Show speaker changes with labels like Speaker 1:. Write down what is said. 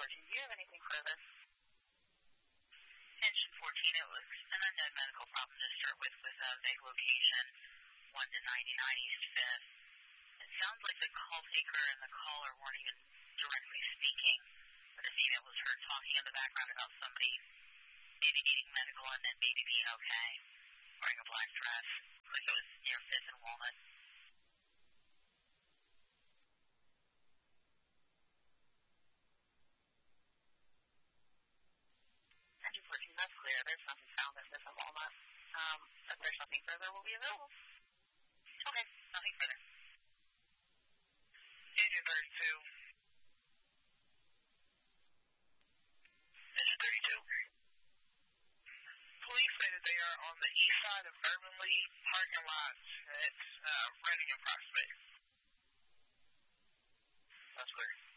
Speaker 1: 14, do you have anything further?
Speaker 2: Engine 14, it was an unknown medical problem to start with a vague location, 1 to 99 East 5th. It sounds like the call taker and the caller weren't even directly speaking, but the female was heard talking in the background about somebody maybe needing medical and then maybe being okay, wearing a black dress, like it was near 5th and Walnut.
Speaker 1: Engine 14, that's clear. There's nothing found at 5th and Walnut. If there's something further, we'll be available.
Speaker 2: Okay, nothing further.
Speaker 3: Engine 32.
Speaker 2: Engine 32.
Speaker 3: Police say that they are on the east side of Urban League parking lot at Reading and Prospect.
Speaker 2: That's clear.